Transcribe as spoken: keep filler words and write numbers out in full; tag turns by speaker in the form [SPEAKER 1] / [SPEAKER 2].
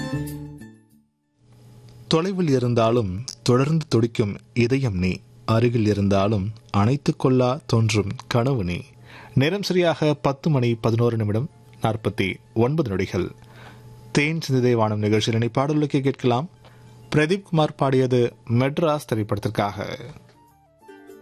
[SPEAKER 1] தொலைவில் இருந்தாலும் தொடர்ந்து துடிக்கும் இதயம் நீ, அருகில் இருந்தாலும் அணைத்துக் கொள்ளா தோன்றும் கனவு நீ. நேரம் சரியாக பத்து மணி பதினோரு நிமிடம் நாற்பத்தி ஒன்பது நொடிகள். தேன் சிந்திதை வானம் நிகழ்ச்சியில் பாடலுக்கு கேட்கலாம். பிரதீப் குமார் பாடியது மெட்ராஸ் திரைப்படத்திற்காக.